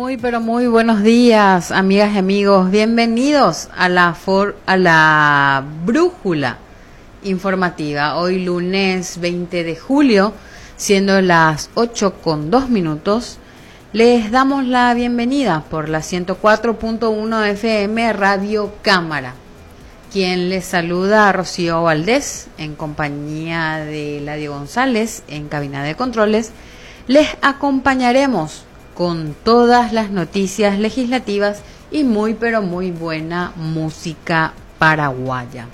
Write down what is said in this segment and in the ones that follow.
Muy, pero muy buenos días, amigas y amigos. Bienvenidos a la brújula informativa. Hoy lunes 20 de julio, siendo las 8:02, les damos la bienvenida por la 104.1 FM Radio Cámara. Quien les saluda, Rocío Valdés, en compañía de Ladio González, en cabina de controles. Les acompañaremos con todas las noticias legislativas y muy pero muy buena música paraguaya.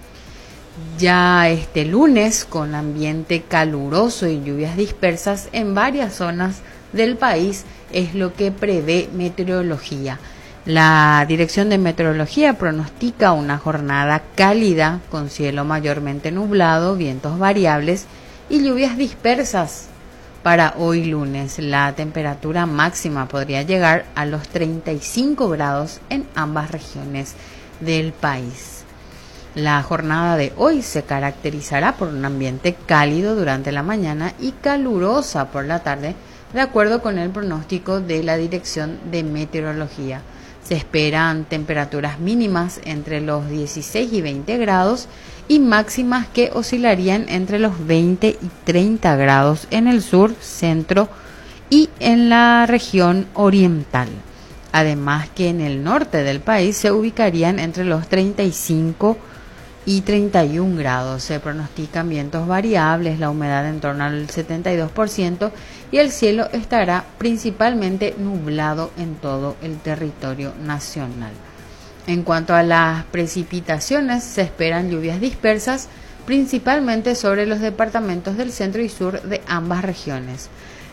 Ya este lunes, con ambiente caluroso y lluvias dispersas en varias zonas del país, es lo que prevé meteorología. La Dirección de Meteorología pronostica una jornada cálida con cielo mayormente nublado, vientos variables y lluvias dispersas. Para hoy lunes, la temperatura máxima podría llegar a los 35 grados en ambas regiones del país. La jornada de hoy se caracterizará por un ambiente cálido durante la mañana y calurosa por la tarde, de acuerdo con el pronóstico de la Dirección de Meteorología. Se esperan temperaturas mínimas entre los 16 y 20 grados y máximas que oscilarían entre los 20 y 30 grados en el sur, centro y en la región oriental. Además que en el norte del país se ubicarían entre los 35 y 31 grados. Se pronostican vientos variables, la humedad en torno al 72% y el cielo estará principalmente nublado en todo el territorio nacional. En cuanto a las precipitaciones, se esperan lluvias dispersas, principalmente sobre los departamentos del centro y sur de ambas regiones.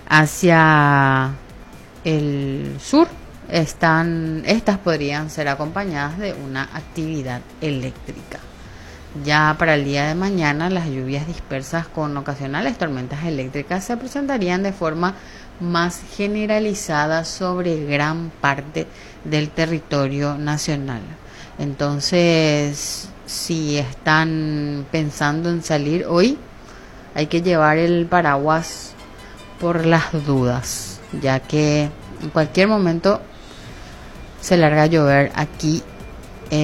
Hacia el sur, estas podrían ser acompañadas de una actividad eléctrica. Ya para el día de mañana, las lluvias dispersas con ocasionales tormentas eléctricas se presentarían de forma más generalizada sobre gran parte del territorio nacional. Entonces, si están pensando en salir hoy, hay que llevar el paraguas por las dudas, ya que en cualquier momento se larga a llover aquí